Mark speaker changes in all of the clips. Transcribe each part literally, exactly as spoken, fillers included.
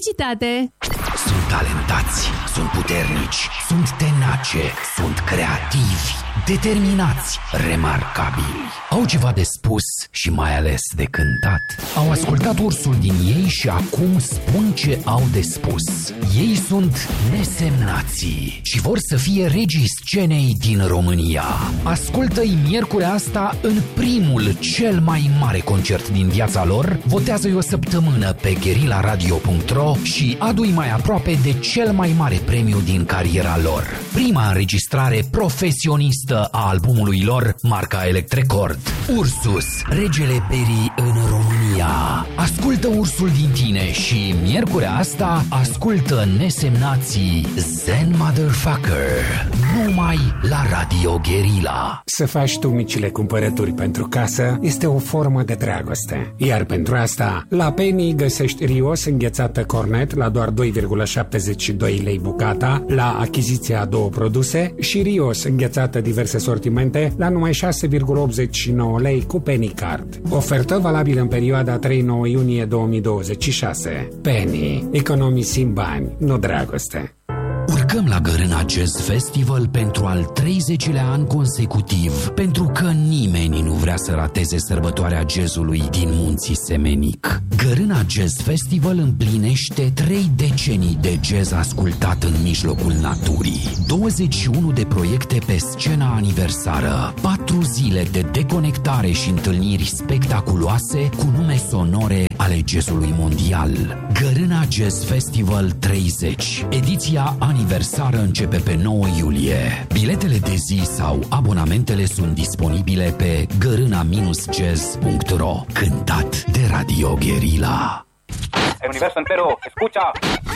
Speaker 1: Publicitate.
Speaker 2: Sunt talentați, sunt puternici, sunt tenace, sunt creativi, determinați, remarcabili. Au ceva de spus și mai ales de cântat. Au ascultat ursul din ei și acum spun ce au de spus. Ei sunt nesemnații și vor să fie regii scenei din România. Ascultă-i miercurea asta în primul, cel mai mare concert din viața lor. Votează-i o săptămână pe guerilla radio punct ro și adu-i mai aproape de cel mai mare premiu din cariera lor. Prima înregistrare profesionistă a albumului lor, marca Electrecord. Ursus, regele perii în România. Ascultă ursul din tine și miercurea asta ascultă nesemnații Zen Motherfucker. Numai la Radio Guerilla.
Speaker 3: Să faci tu micile cumpărături pentru casă este o formă de dragoste. Iar pentru asta, la Penny găsești Rios înghețată cornet la doar doi virgulă șaptezeci și doi lei bucata la achiziția a două produse și Rios înghețată diverse sortimente la numai șase virgulă optzeci și nouă lei cu Penny Card. Ofertă valabilă în perioada trei nouă iunie două mii douăzeci și șase. Penny. Economisim bani, nu dragoste.
Speaker 2: Urcăm la Gărâna Jazz Festival pentru al treizecilea an consecutiv, pentru că nimeni nu vrea să rateze sărbătoarea jazzului din Munții Semenic. Gărâna Jazz Festival împlinește trei decenii de jazz ascultat în mijlocul naturii, douăzeci și unu de proiecte pe scena aniversară, patru zile de deconectare și întâlniri spectaculoase cu nume sonore ale jazzului mondial. Gărâna Jazz Festival treizeci, ediția aniversară începe pe nouă iulie. Biletele de zi sau abonamentele sunt disponibile pe gărâna jazz punct ro. Cântat de Radio Guerilla.
Speaker 4: El universo entero, escucha.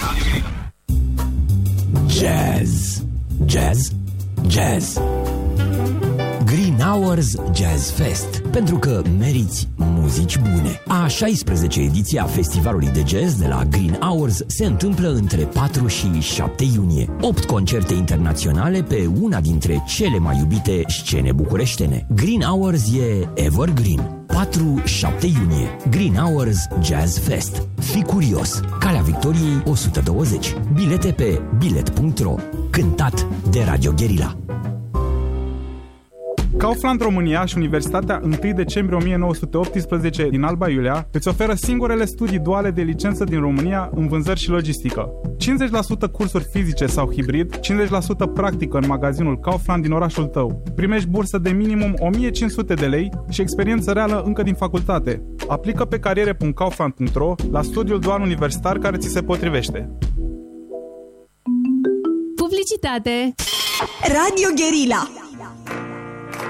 Speaker 5: Jazz, jazz, jazz. Green Hours Jazz Fest, pentru că meriți muzici bune. A șaisprezecea ediție a festivalului de jazz de la Green Hours se întâmplă între patru și șapte iunie. opt concerte internaționale pe una dintre cele mai iubite scene bucureștene. Green Hours e evergreen. patru șapte iunie. Green Hours Jazz Fest. Fii curios. Calea Victoriei o sută douăzeci. Bilete pe bilet punct ro. Cântat de Radio Guerilla.
Speaker 6: Kaufland România și Universitatea întâi decembrie o mie nouă sute optsprezece din Alba Iulia îți oferă singurele studii duale de licență din România în vânzări și logistică. cincizeci la sută cursuri fizice sau hibrid, cincizeci la sută practică în magazinul Kaufland din orașul tău. Primești bursă de minimum o mie cinci sute de lei și experiență reală încă din facultate. Aplică pe cariere punct kaufland punct ro la studiul dual universitar care ți se potrivește.
Speaker 1: Publicitate.
Speaker 7: Radio Guerilla.